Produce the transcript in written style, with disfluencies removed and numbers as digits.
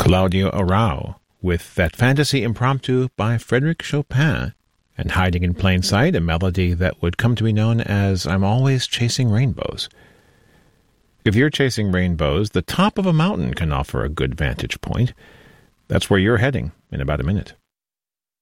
Claudio Arrau with That Fantasy Impromptu by Frédéric Chopin, and hiding in plain sight, a melody that would come to be known as I'm Always Chasing Rainbows. If you're chasing rainbows, the top of a mountain can offer a good vantage point. That's where you're heading in about a minute.